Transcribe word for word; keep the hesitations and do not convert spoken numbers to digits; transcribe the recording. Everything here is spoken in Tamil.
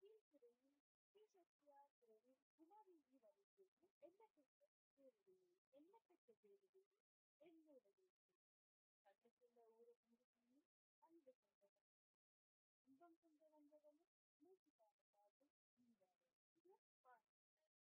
கீழ்த்திரையில் பி சத்யா குரலில் உமாதேவி வரிசையில் எண்ணக்கட்ட பேரடியில் எண்ணக்கட்ட பேரடியில் என்னோடது